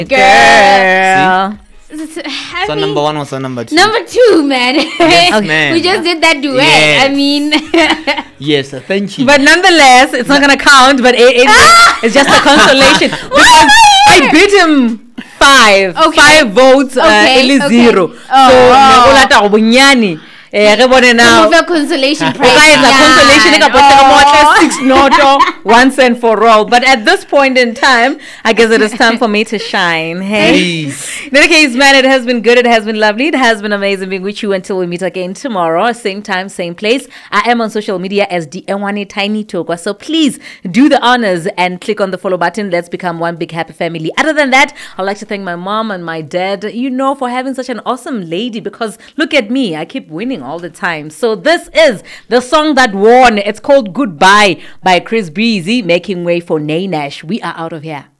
Girl. So number 1 or so number 2? Number 2, man. Yes, okay. Man. We just did that duet. Yes. I mean. Yes, thank you. But nonetheless, it's not going to count, but it's just a consolation. Because I beat him 5. Okay. 5 votes, Okay. 0. So, now consolation prize. Consolation 6 noto once and for all. But at this point in time, I guess it is time for me to shine. Hey. In any case, man, it has been good. It has been lovely. It has been amazing being with you until we meet again tomorrow. Same time, same place. I am on social media as DNwane Tiny Togwa. So please do the honors and click on the follow button. Let's become one big happy family. Other than that, I'd like to thank my mom and my dad, for having such an awesome lady, because look at me. I keep winning all the time. So this is the song that won. It's called Goodbye by Chris Breezy, making way for Nay Nash. We are out of here.